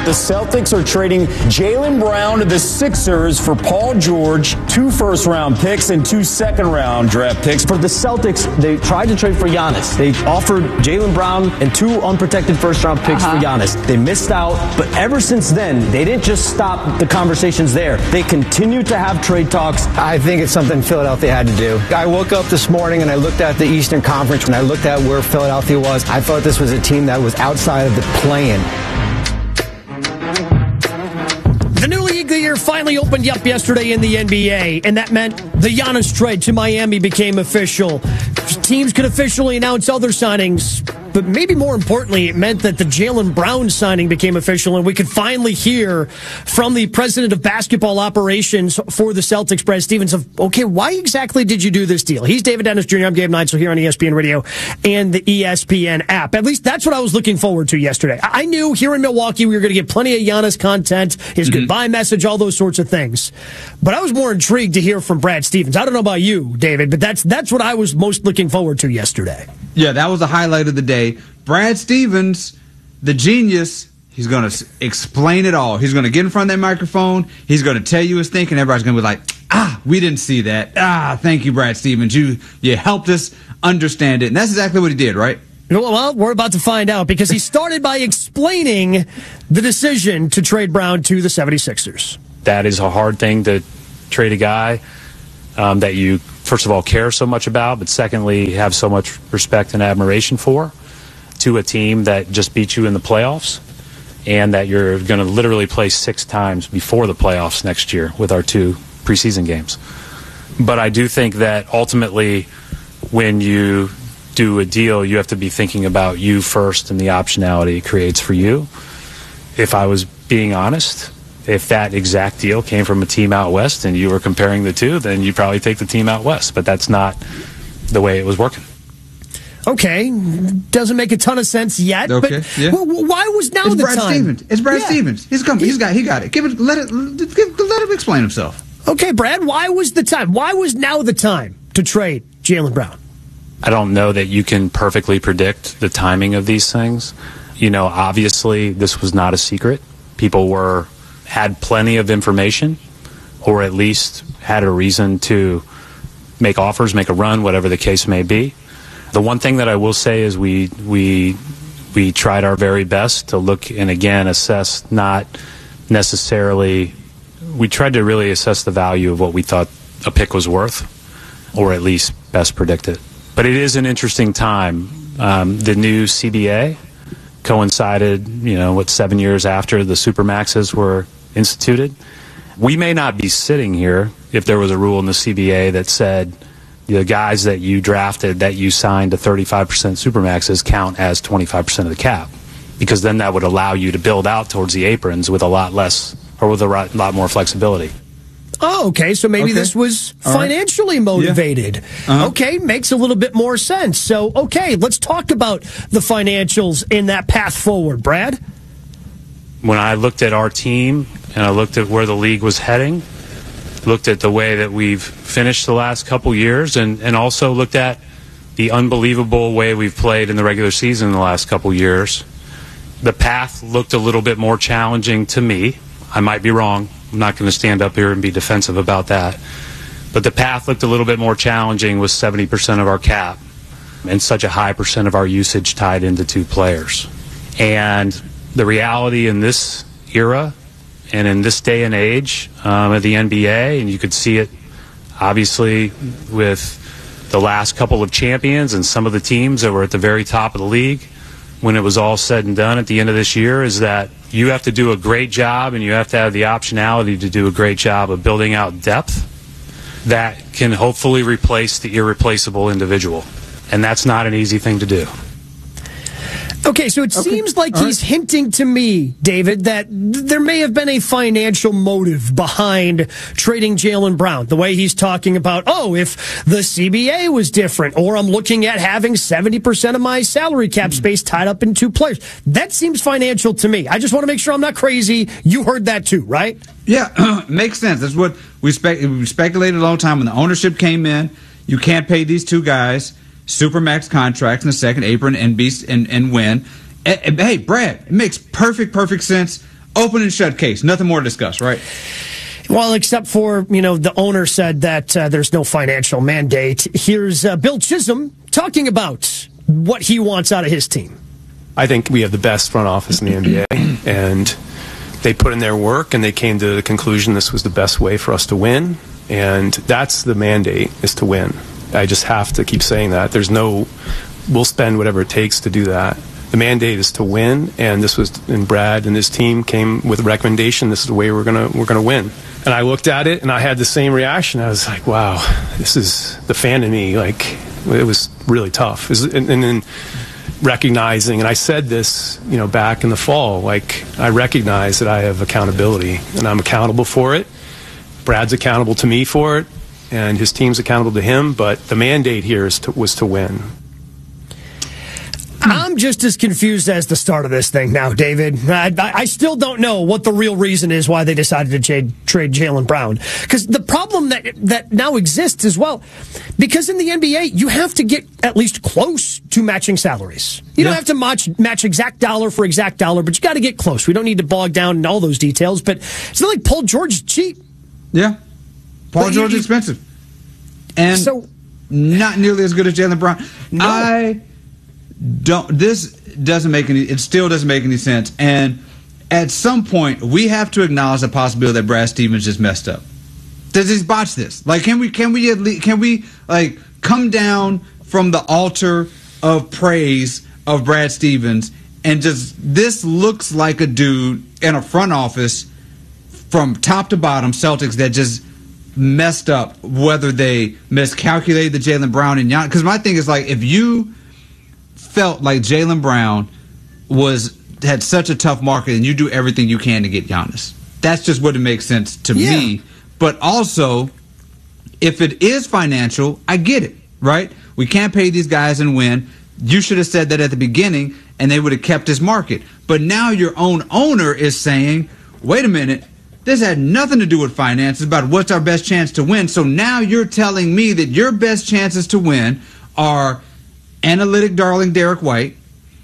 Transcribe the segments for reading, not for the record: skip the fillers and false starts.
the Celtics are trading Jaylen Brown to the Sixers for Paul George, 2 first-round picks, and 2 second-round draft picks. For the Celtics, they tried to trade for Giannis. They offered Jaylen Brown and 2 unprotected first-round picks for Giannis. They missed out, but ever since then, they didn't just stop the conversations there. They continued to have trade talks. I think it's something Philadelphia had to do. I woke up this morning and I looked at the Eastern Conference and I looked at where Philadelphia was. I thought this was a team that was outside of the play-in. The new league year finally opened up yesterday in the NBA, and that meant the Giannis trade to Miami became official. Teams could officially announce other signings, but maybe more importantly, it meant that the Jaylen Brown signing became official, and we could finally hear from the president of basketball operations for the Celtics, Brad Stevens, of, okay, why exactly did you do this deal? He's David Dennis Jr., I'm Gabe Neitzel here on ESPN Radio and the ESPN app. At least that's what I was looking forward to yesterday. I knew here in Milwaukee we were going to get plenty of Giannis content, his goodbye message, all those sorts of things. But I was more intrigued to hear from Brad Stevens. I don't know about you, David, but that's what I was most looking forward to yesterday. Yeah, that was the highlight of the day. Brad Stevens, the genius, he's going to explain it all. He's going to get in front of that microphone. He's going to tell you his thinking. Everybody's going to be like, we didn't see that. Thank you, Brad Stevens. You helped us understand it. And that's exactly what he did, right? Well, we're about to find out because he started by explaining the decision to trade Brown to the 76ers. That is a hard thing to trade a guy that you, first of all, care so much about, but secondly, have so much respect and admiration for, to a team that just beat you in the playoffs and that you're going to literally play 6 times before the playoffs next year with our 2 preseason games. But I do think that ultimately when you do a deal, you have to be thinking about you first and the optionality it creates for you. If I was being honest, if that exact deal came from a team out west and you were comparing the two, then you'd probably take the team out west. But that's not the way it was working. Okay, doesn't make a ton of sense yet. Okay, but yeah. Why was now it's the Brad time? Stevens. It's Brad Stevens. He's come. He got it. Let him explain himself. Okay, Brad. Why was the time? Why was now the time to trade Jaylen Brown? I don't know that you can perfectly predict the timing of these things. You know, obviously, this was not a secret. People had plenty of information, or at least had a reason to make offers, make a run, whatever the case may be. The one thing that I will say is we tried our very best to look and again assess, not necessarily. We tried to really assess the value of what we thought a pick was worth, or at least best predict it. But it is an interesting time. The new CBA coincided, 7 years after the Supermaxes were instituted. We may not be sitting here if there was a rule in the CBA that said the guys that you drafted, that you signed to 35% Supermaxes count as 25% of the cap, because then that would allow you to build out towards the aprons with a lot less, or with a lot more flexibility. Oh, okay, so maybe this was financially motivated. Yeah. Okay, makes a little bit more sense. So, okay, let's talk about the financials in that path forward, Brad. When I looked at our team and I looked at where the league was heading, looked at the way that we've finished the last couple years, and also looked at the unbelievable way we've played in the regular season in the last couple years, the path looked a little bit more challenging to me. I might be wrong. I'm not going to stand up here and be defensive about that. But the path looked a little bit more challenging with 70% of our cap and such a high percent of our usage tied into 2 players. And the reality in this era and in this day and age of the NBA, and you could see it obviously with the last couple of champions and some of the teams that were at the very top of the league when it was all said and done at the end of this year, is that you have to do a great job and you have to have the optionality to do a great job of building out depth that can hopefully replace the irreplaceable individual. And that's not an easy thing to do. Okay, so it seems like he's hinting to me, David, that there may have been a financial motive behind trading Jaylen Brown. The way he's talking about, if the CBA was different, or I'm looking at having 70% of my salary cap space tied up in 2 players. That seems financial to me. I just want to make sure I'm not crazy. You heard that too, right? Yeah, makes sense. That's what we speculated a long time when the ownership came in. You can't pay these 2 guys Supermax contracts in the second apron and win. Hey, Brad, it makes perfect sense. Open and shut case. Nothing more to discuss, right? Well, except for, the owner said that there's no financial mandate. Here's Bill Chisholm talking about what he wants out of his team. I think we have the best front office in the NBA, and they put in their work, and they came to the conclusion this was the best way for us to win, and that's the mandate, is to win. I just have to keep saying that. We'll spend whatever it takes to do that. The mandate is to win, and Brad and his team came with a recommendation. This is the way we're gonna win. And I looked at it, and I had the same reaction. I was like, wow, this is the fan in me. Like, it was really tough. And then recognizing, and I said this, back in the fall, like, I recognize that I have accountability, and I'm accountable for it. Brad's accountable to me for it, and his team's accountable to him, but the mandate here was to win. I'm just as confused as the start of this thing now, David. I still don't know what the real reason is why they decided to trade Jaylen Brown. Because the problem that now exists as well, because in the NBA, you have to get at least close to matching salaries. You don't have to match exact dollar for exact dollar, but you got to get close. We don't need to bog down in all those details, but it's not like Paul George is cheap. Yeah. Paul George is expensive. And not nearly as good as Jaylen Brown. No. It still doesn't make any sense. And at some point, we have to acknowledge the possibility that Brad Stevens just messed up. Does he botch this? Like, can we like come down from the altar of praise of Brad Stevens and this looks like a dude in a front office from top to bottom, Celtics, that just messed up, whether they miscalculated the Jaylen Brown and Giannis. Because my thing is, like, if you felt like Jaylen Brown had such a tough market and you do everything you can to get Giannis, that's just what it makes sense to me. But also, if it is financial, I get it, right? We can't pay these guys and win. You should have said that at the beginning and they would have kept his market. But now your own owner is saying, wait a minute, this had nothing to do with finances, about what's our best chance to win. So now you're telling me that your best chances to win are analytic darling Derek White,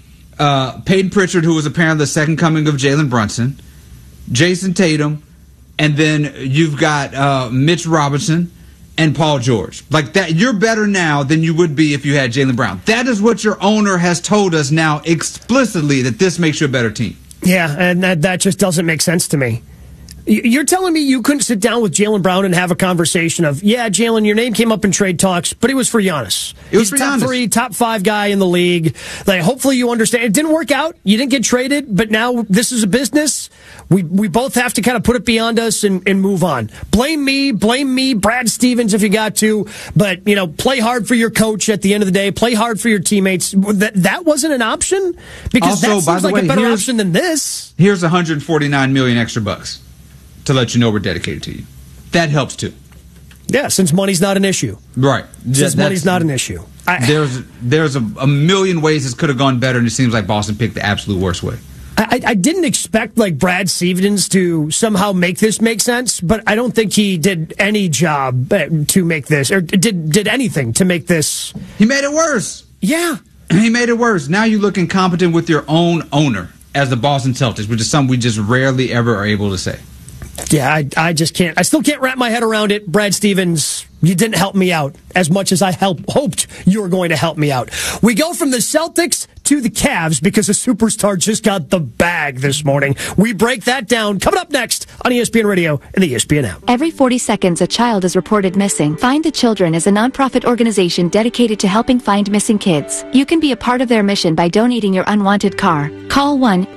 Peyton Pritchard, who was apparently the second coming of Jalen Brunson, Jason Tatum, and then you've got Mitch Robinson and Paul George. Like that, you're better now than you would be if you had Jaylen Brown. That is what your owner has told us now explicitly, that this makes you a better team. Yeah, and that just doesn't make sense to me. You're telling me you couldn't sit down with Jaylen Brown and have a conversation of, Jaylen, your name came up in trade talks, but it was for Giannis. He's top 3, top 5 guy in the league. Like, hopefully you understand. It didn't work out. You didn't get traded, but now this is a business. We both have to kind of put it beyond us and move on. Blame me, Brad Stevens if you got to, but, play hard for your coach at the end of the day. Play hard for your teammates. That wasn't an option? Because also, that seems like a better option than this. Here's $149 million extra bucks to let you know we're dedicated to you. That helps too. Yeah, since money's not an issue. Right. Since money's not an issue. There's a million ways this could have gone better, and it seems like Boston picked the absolute worst way. I didn't expect like Brad Stevens to somehow make this make sense, but I don't think he did any job to make this, or did anything to make this. He made it worse. Yeah. He made it worse. Now you look incompetent with your own owner as the Boston Celtics, which is something we just rarely ever are able to say. Yeah, I just can't. I still can't wrap my head around it. Brad Stevens, you didn't help me out as much as I hoped you were going to help me out. We go from the Celtics to the Cavs because a superstar just got the bag this morning. We break that down coming up next on ESPN Radio and the ESPN app. Every 40 seconds, a child is reported missing. Find the Children is a nonprofit organization dedicated to helping find missing kids. You can be a part of their mission by donating your unwanted car. Call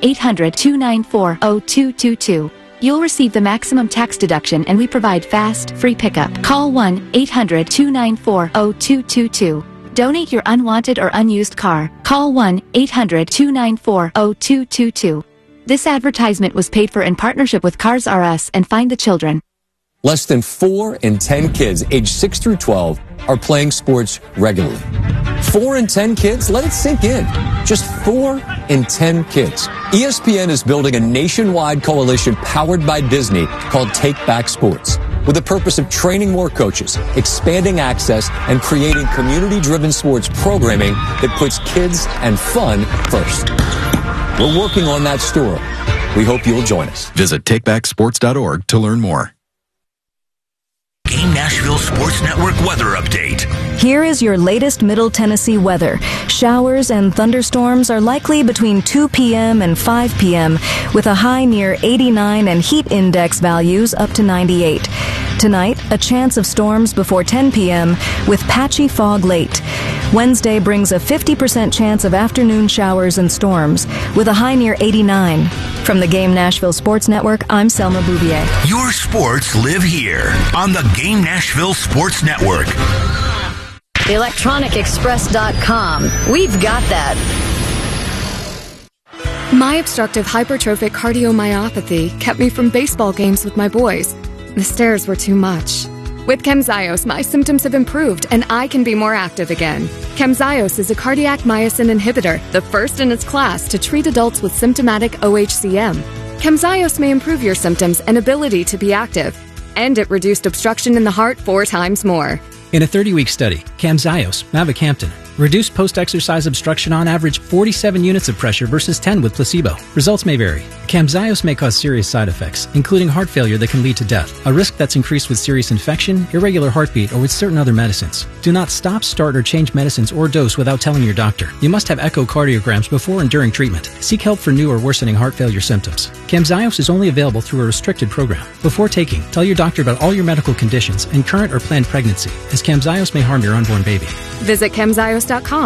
1-800-294-0222. You'll receive the maximum tax deduction, and we provide fast, free pickup. Call 1-800-294-0222. Donate your unwanted or unused car. Call 1-800-294-0222. This advertisement was paid for in partnership with Cars R Us and Find the Children. Less than 4 in 10 kids aged 6 through 12 are playing sports regularly. 4 in 10 kids? Let it sink in. Just 4 in 10 kids. ESPN is building a nationwide coalition powered by Disney called Take Back Sports, with the purpose of training more coaches, expanding access, and creating community-driven sports programming that puts kids and fun first. We're working on that story. We hope you'll join us. Visit takebacksports.org to learn more. Game Nashville Sports Network weather update. Here is your latest Middle Tennessee weather. Showers and thunderstorms are likely between 2 p.m. and 5 p.m., with a high near 89 and heat index values up to 98. Tonight, a chance of storms before 10 p.m. with patchy fog late. Wednesday brings a 50% chance of afternoon showers and storms, with a high near 89. From the Game Nashville Sports Network, I'm Selma Bouvier. Your sports live here on the Game Nashville Sports Network. ElectronicExpress.com. We've got that. My obstructive hypertrophic cardiomyopathy kept me from baseball games with my boys. The stairs were too much. With Camzyos, my symptoms have improved and I can be more active again. Camzyos is a cardiac myosin inhibitor, the first in its class to treat adults with symptomatic OHCM. Camzyos may improve your symptoms and ability to be active, and it reduced obstruction in the heart 4 times more. In a 30-week study, Camzyos, mavacamten, reduced post-exercise obstruction on average 47 units of pressure versus 10 with placebo. Results may vary. Camzyos may cause serious side effects, including heart failure that can lead to death, a risk that's increased with serious infection, irregular heartbeat, or with certain other medicines. Do not stop, start, or change medicines or dose without telling your doctor. You must have echocardiograms before and during treatment. Seek help for new or worsening heart failure symptoms. Camzyos is only available through a restricted program. Before taking, tell your doctor about all your medical conditions and current or planned pregnancy, as Camzyos may harm your unborn baby. Visit Camzyos.com